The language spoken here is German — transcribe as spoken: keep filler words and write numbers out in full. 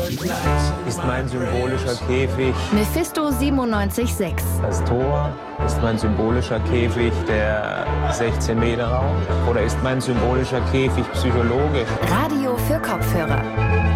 Ist mein symbolischer Käfig Mephisto siebenundneunzig Komma sechs. das Tor? Ist mein symbolischer Käfig der sechzehn Meter Raum? Oder ist mein symbolischer Käfig psychologisch? Radio für Kopfhörer.